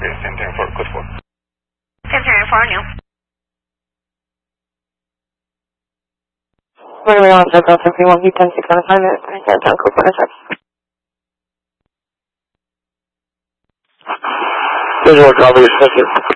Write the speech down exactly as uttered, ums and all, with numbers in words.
Okay, same thing for code four. Same thing for new. Wait a minute, one second, something one, he ten six seven five, I got down code four, check. Visual copy, thank you.